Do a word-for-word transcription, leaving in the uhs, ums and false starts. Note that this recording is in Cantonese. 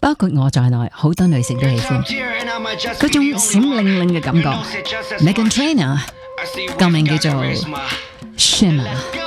包括我在內，好多女性都喜歡嗰種閃靈靈嘅感覺。Meghan Trainor 個名叫做 Shimmer。